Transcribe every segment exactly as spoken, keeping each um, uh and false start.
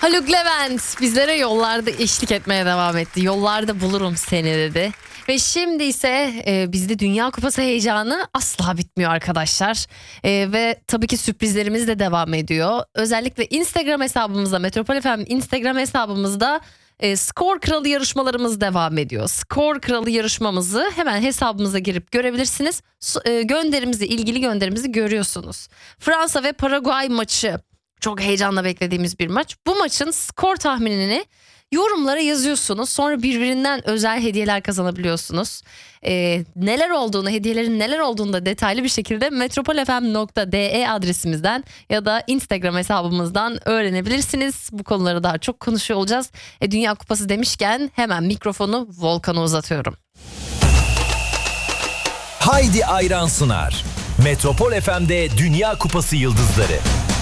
Haluk Levent bizlere yollarda eşlik etmeye devam etti. Yollarda bulurum seni dedi. Ve şimdi ise e, bizde Dünya Kupası heyecanı asla bitmiyor arkadaşlar. E, ve tabii ki sürprizlerimiz de devam ediyor. Özellikle Instagram hesabımızda, Metropol F M Instagram hesabımızda e, Skor Kralı yarışmalarımız devam ediyor. Skor Kralı yarışmamızı hemen hesabımıza girip görebilirsiniz. E, gönderimizi, ilgili gönderimizi görüyorsunuz. Fransa ve Paraguay maçı. Çok heyecanla beklediğimiz bir maç. Bu maçın skor tahminini yorumlara yazıyorsunuz. Sonra birbirinden özel hediyeler kazanabiliyorsunuz. Ee, neler olduğunu, hediyelerin neler olduğunu da detaylı bir şekilde metropolfm nokta de adresimizden ya da Instagram hesabımızdan öğrenebilirsiniz. Bu konuları daha çok konuşuyor olacağız. E, Dünya Kupası demişken hemen mikrofonu Volkan'a uzatıyorum. Haydi Ayran sunar. Metropol F M'de Dünya Kupası yıldızları.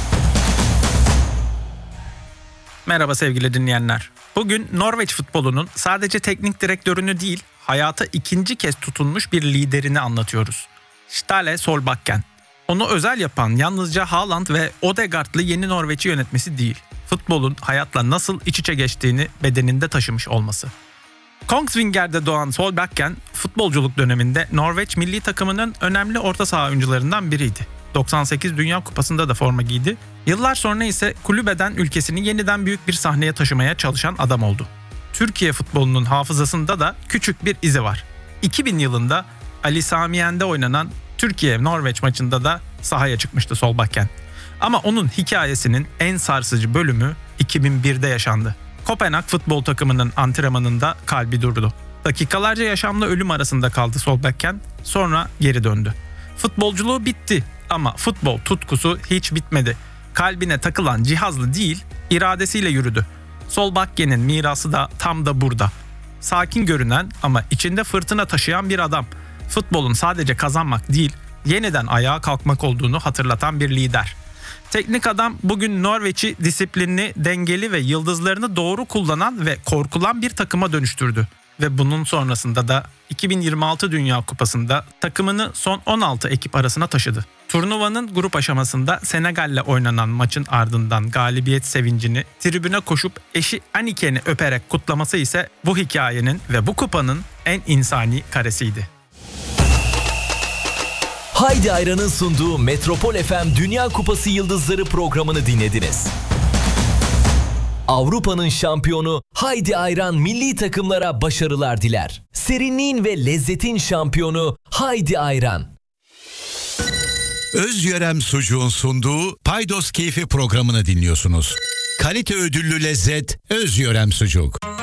Merhaba sevgili dinleyenler. Bugün Norveç futbolunun sadece teknik direktörünü değil, hayata ikinci kez tutunmuş bir liderini anlatıyoruz. Ståle Solbakken. Onu özel yapan yalnızca Haaland ve Odegaard'lı yeni Norveç'i yönetmesi değil, futbolun hayatla nasıl iç içe geçtiğini bedeninde taşımış olması. Kongsvinger'de doğan Solbakken, futbolculuk döneminde Norveç milli takımının önemli orta saha oyuncularından biriydi. doksan sekiz Dünya Kupası'nda da forma giydi. Yıllar sonra ise kulübeden ülkesini yeniden büyük bir sahneye taşımaya çalışan adam oldu. Türkiye futbolunun hafızasında da küçük bir izi var. iki bin yılında Ali Sami Yen'de oynanan Türkiye-Norveç maçında da sahaya çıkmıştı Solbakken. Ama onun hikayesinin en sarsıcı bölümü iki bin birde yaşandı. Kopenhag futbol takımının antrenmanında kalbi durdu. Dakikalarca yaşamla ölüm arasında kaldı Solbakken, sonra geri döndü. Futbolculuğu bitti ama futbol tutkusu hiç bitmedi. Kalbine takılan cihazlı değil, iradesiyle yürüdü. Solbakken'in mirası da tam da burada. Sakin görünen ama içinde fırtına taşıyan bir adam. Futbolun sadece kazanmak değil, yeniden ayağa kalkmak olduğunu hatırlatan bir lider. Teknik adam bugün Norveç'i disiplinli, dengeli ve yıldızlarını doğru kullanan ve korkulan bir takıma dönüştürdü. Ve bunun sonrasında da iki bin yirmi altı Dünya Kupası'nda takımını son on altı ekip arasına taşıdı. Turnuvanın grup aşamasında Senegal'le oynanan maçın ardından galibiyet sevincini tribüne koşup eşi Aniken'i öperek kutlaması ise bu hikayenin ve bu kupanın en insani karesiydi. Haydi Ayran'ın sunduğu Metropol F M Dünya Kupası Yıldızları programını dinlediniz. Avrupa'nın şampiyonu Haydi Ayran milli takımlara başarılar diler. Serinliğin ve lezzetin şampiyonu Haydi Ayran. Özyörem Sucuğun sunduğu Paydos Keyfi programını dinliyorsunuz. Kalite ödüllü lezzet Özyörem Sucuk.